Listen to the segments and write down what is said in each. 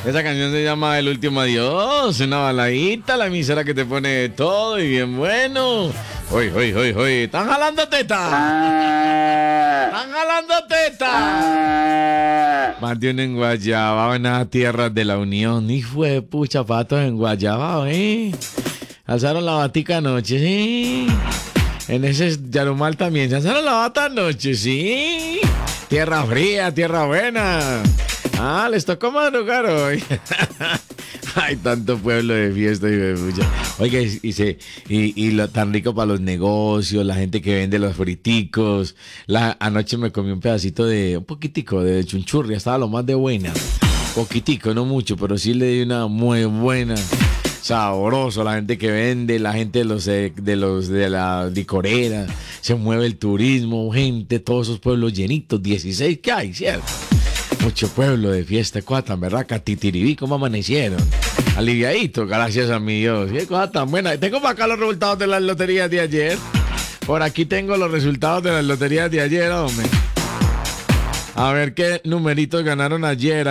Esa canción se llama El Último Adiós, una baladita, la emisora que te pone todo y bien bueno. Hoy, ¿están jalando teta? ¿Están jalando teta? Más de uno en Guayabao, en las tierras de la Unión. Hijo de pucha, patos en Guayabao, Alzaron la batica anoche, sí. En ese Yarumal también se alzaron la bata anoche, sí. Tierra fría, tierra buena. Les tocó madrugar hoy. Hay tanto pueblo de fiesta y de mucha. Oiga, y lo tan rico para los negocios, la gente que vende los friticos. Anoche me comí un poquitico de chunchurria, estaba lo más de buena. Poquitico, no mucho, pero sí le di una muy buena. Sabroso, la gente que vende, la gente de la licorera, se mueve el turismo, gente, todos esos pueblos llenitos, 16 que hay, ¿cierto? Mucho pueblo de fiesta, cosa tan berraca, titiribí, ¿cómo amanecieron? Aliviadito, gracias a mi Dios. Qué cosa tan buena. Tengo para acá los resultados de las loterías de ayer. Por aquí tengo los resultados de las loterías de ayer, hombre. A ver qué numeritos ganaron ayer.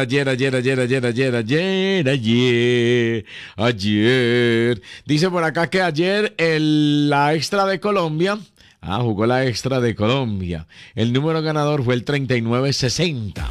Dice por acá que ayer la extra de Colombia. Jugó la extra de Colombia. El número ganador fue el 3960.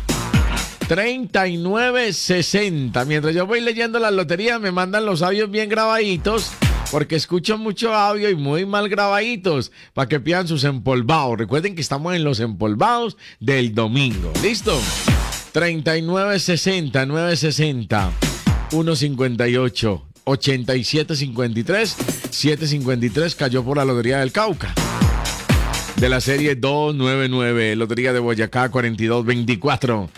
3960. Mientras yo voy leyendo las loterías, me mandan los audios bien grabaditos, porque escucho mucho audio y muy mal grabaditos, para que pidan sus empolvados. Recuerden que estamos en los empolvados del domingo. ¿Listo? 3960, 960, 158, 8753, 753 cayó por la Lotería del Cauca. De la serie 299, Lotería de Boyacá 4224,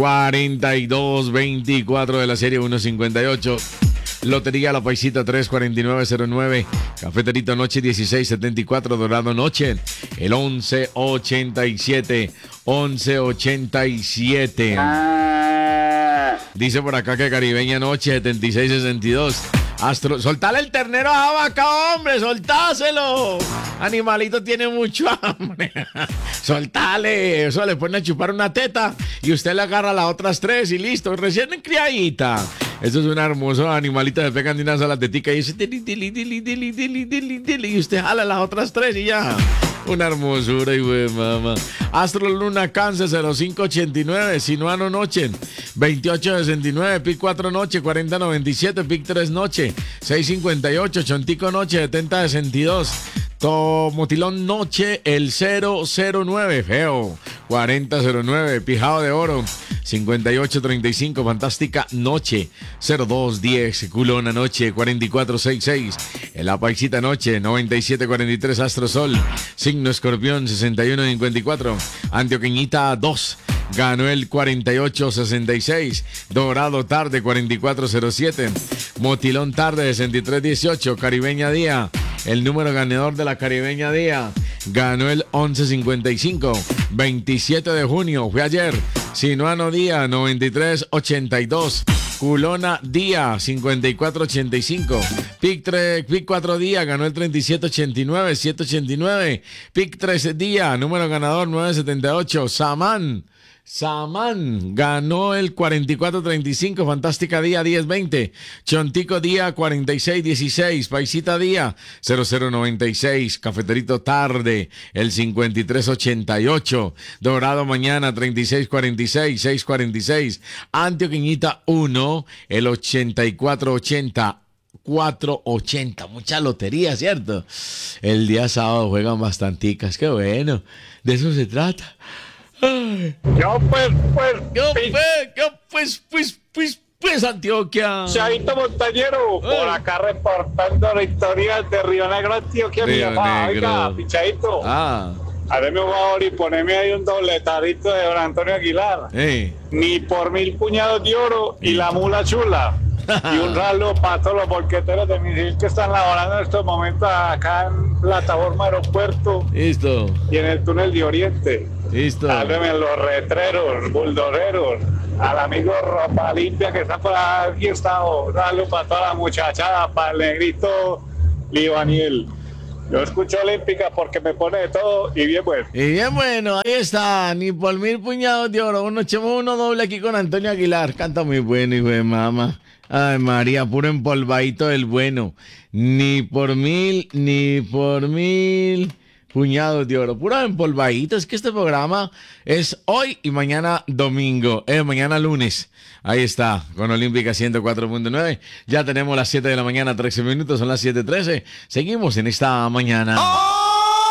4224 de la serie 158, Lotería La Paisita 34909, Cafeterito Noche 1674, Dorado Noche, el 1187, 1187. Dice por acá que Caribeña Noche 7662. Astro, soltale el ternero a vaca, hombre, soltáselo. Animalito tiene mucho hambre. Soltale, eso le pone a chupar una teta y usted le agarra las otras tres y listo, recién criadita. Eso es un hermoso animalito, le pegan de una sola tetica y dice y usted jala las otras tres y ya. Una hermosura y güey, mamá. Astro Luna Cáncer 0589, Sinuano Noche 2869, Pic 4 Noche 4097, Pic 3 Noche 658, Chontico Noche 7062, Motilón Noche el 009, feo 4009, Pijado de Oro 5835, Fantástica Noche 0210, Culona Noche 4466, El Apaixita Noche 9743, Astro Sol Signo Escorpión 6154, Antioqueñita 2 ganó el 4866, Dorado Tarde 4407, Motilón Tarde 6318, Caribeña Día, el número ganador de la Caribeña Día ganó el 1155, 27 de junio, fue ayer. Sinuano Día 9382, Culona Día 5485, Pic 4 Día ganó el 3789, 789, Pic 13 Día, número ganador 978, Samán ganó el 4435, Fantástica Día 1020, Chontico Día 4616, Paisita Día 0096, Cafeterito Tarde el 5388, Dorado Mañana 3646, 646, Antioqueñita 1 el 8480. 480, mucha lotería, ¿cierto? El día sábado juegan bastanticas, qué bueno, de eso se trata. Pues, Antioquia. Chavito Montañero, por acá reportando la historia de Río Negro, Antioquia, mi papá. Oiga, pichadito. Hazme un favor y poneme ahí un dobletarito de don Antonio Aguilar. Ni por 1000 puñados de oro y la mula chula. Y un ralo para todos los bolqueteros de misil que están laborando en estos momentos acá en plataforma aeropuerto. Listo. Y en el túnel de Oriente. Listo. Hábleme los retreros, buldoreros, al amigo Ropa Limpia que está por aquí, está un ralo para toda la muchachada, para el negrito Libaniel. Yo escucho Olímpica porque me pone de todo y bien bueno. Y bien bueno, ahí está. Ni por 1000 puñados de oro. Uno echemos uno doble aquí con Antonio Aguilar. Canta muy bueno, hijo de mamá. Ay, María, puro empolvadito del bueno. Ni por 1000, ni por 1000 puñados de oro. Puro empolvadito. Es que este programa es hoy y mañana domingo. Mañana lunes. Ahí está, con Olímpica 104.9. Ya tenemos las 7 de la mañana, 13 minutos. Son las 7:13. Seguimos en esta mañana. ¡Oh!